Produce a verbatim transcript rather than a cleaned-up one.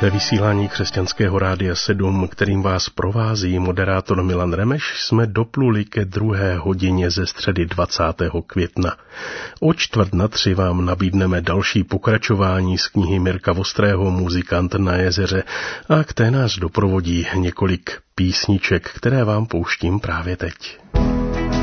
Ve vysílání Křesťanského rádia sedm, kterým vás provází moderátor Milan Remeš, jsme dopluli ke druhé hodině ze středy dvacátého května. O čtvrt na tři vám nabídneme další pokračování z knihy Mirka Vostrého Muzikant na jezeře a k té nás doprovodí několik písniček, které vám pouštím právě teď.